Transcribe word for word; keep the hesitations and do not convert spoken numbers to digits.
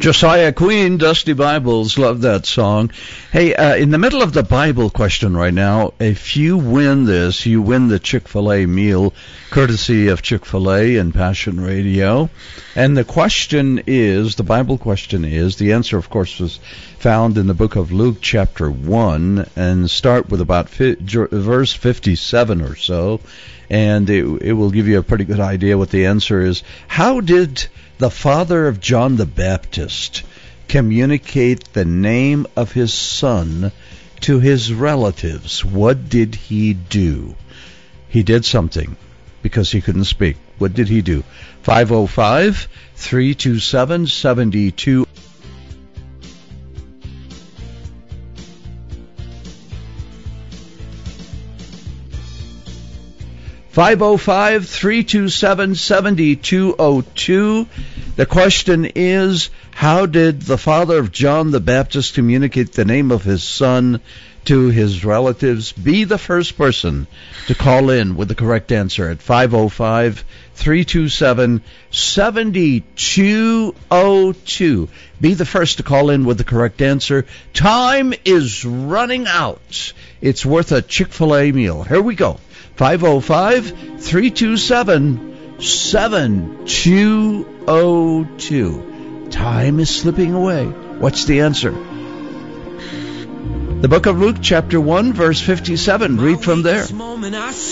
Josiah Queen, Dusty Bibles, love that song. Hey, uh, in the middle of the Bible question right now, if you win this, you win the Chick-fil-A meal, courtesy of Chick-fil-A and Passion Radio. And the question is, the Bible question is, the answer, of course, was found in the book of Luke, chapter one, and start with about fi- verse fifty-seven or so, and it, it will give you a pretty good idea what the answer is. How did the father of John the Baptist communicate the name of his son to his relatives? What did he do? He did something because he couldn't speak. What did he do? five oh five, three two seven, seven two five oh five, three two seven, seven two oh two. The question is, how did the father of John the Baptist communicate the name of his son to his relatives? Be the first person to call in with the correct answer at five oh five, three two seven, seven two oh two. Be the first to call in with the correct answer. Time is running out. It's worth a Chick-fil-A meal. Here we go. five oh five, three two seven, seven two oh two. Time is slipping away. What's the answer? The book of Luke, chapter one, verse fifty-seven. Read from there.